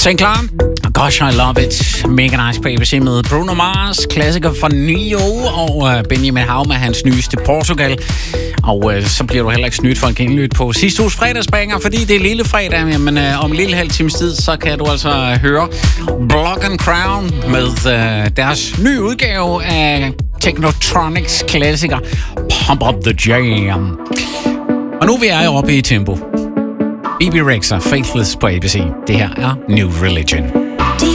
Tænk klar. Gosh, I love it. Mega nice på ABC med Bruno Mars, klassiker fra Nio og Benjamin Hauma, hans nyeste Portugal. Og så bliver du heller ikke snydt for en genlyt på sidste uges fredagsbanger, fordi det er lille fredag, men om en lille halv times tid, så kan du altså høre Block and Crown med deres nye udgave af Technotronics klassiker Pump Up The Jam. Og nu er jeg oppe i tempo. BB Rexha, Faithless på ABC. Det her er New Religion.